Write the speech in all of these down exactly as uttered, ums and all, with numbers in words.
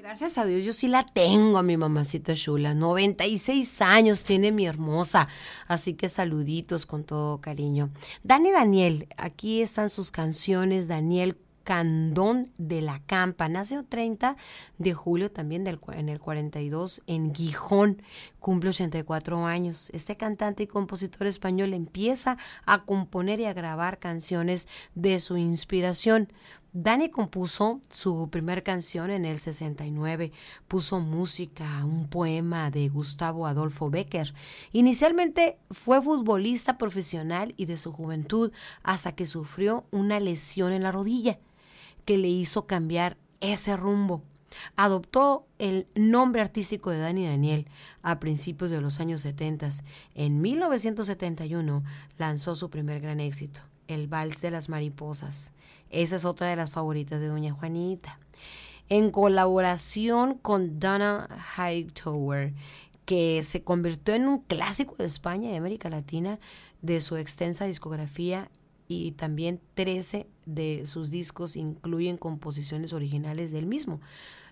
Gracias a Dios, yo sí la tengo a mi mamacita chula. noventa y seis años tiene mi hermosa. Así que saluditos con todo cariño. Dani Daniel, aquí están sus canciones. Daniel Candón de la Campa. Nace el treinta de julio también del, en el cuarenta y dos en Gijón. Cumple ochenta y cuatro años. Este cantante y compositor español empieza a componer y a grabar canciones de su inspiración. Dani compuso su primer canción en el sesenta y nueve, puso música a un poema de Gustavo Adolfo Bécquer. Inicialmente fue futbolista profesional y de su juventud hasta que sufrió una lesión en la rodilla que le hizo cambiar ese rumbo. Adoptó el nombre artístico de Dani Daniel a principios de los años setenta. En mil novecientos setenta y uno lanzó su primer gran éxito, El Vals de las Mariposas. Esa es otra de las favoritas de doña Juanita. En colaboración con Donna Hightower, que se convirtió en un clásico de España y América Latina de su extensa discografía, y también trece de sus discos incluyen composiciones originales del mismo.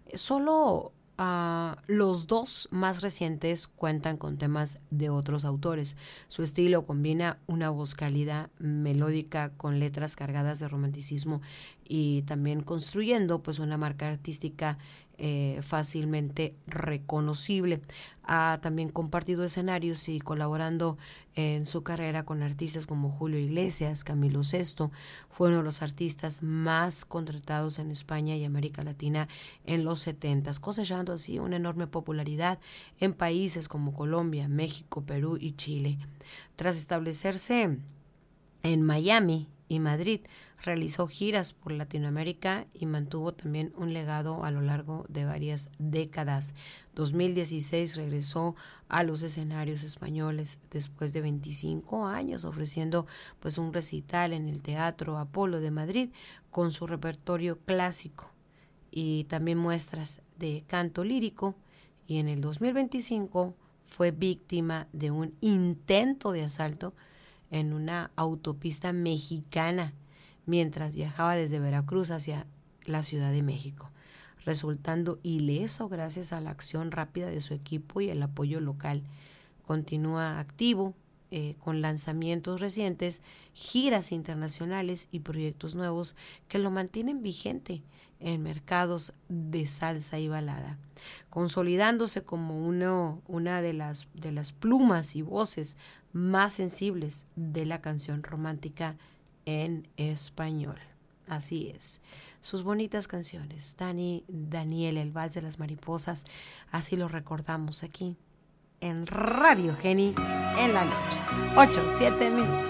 Solo Uh, los dos más recientes cuentan con temas de otros autores. Su estilo combina una voz cálida, melódica, con letras cargadas de romanticismo y también construyendo pues una marca artística eh, fácilmente reconocible. Ha también compartido escenarios y colaborando en su carrera con artistas como Julio Iglesias, Camilo Sesto. Fue uno de los artistas más contratados en España y América Latina en los setentas, cosechando así una enorme popularidad en países como Colombia, México, Perú y Chile. Tras establecerse en Miami y Madrid, realizó giras por Latinoamérica y mantuvo también un legado a lo largo de varias décadas. dos mil dieciséis regresó a los escenarios españoles después de veinticinco años, ofreciendo pues un recital en el Teatro Apolo de Madrid con su repertorio clásico y también muestras de canto lírico, y en el dos mil veinticinco fue víctima de un intento de asalto en una autopista mexicana mientras viajaba desde Veracruz hacia la Ciudad de México, resultando ileso gracias a la acción rápida de su equipo y el apoyo local. Continúa activo eh, con lanzamientos recientes, giras internacionales y proyectos nuevos que lo mantienen vigente en mercados de salsa y balada, consolidándose como uno, una de las, de las plumas y voces más sensibles de la canción romántica en español. Así es, sus bonitas canciones. Dani Daniel, El Vals de las Mariposas, así lo recordamos aquí en Radio Geni en la noche. ocho, siete minutos.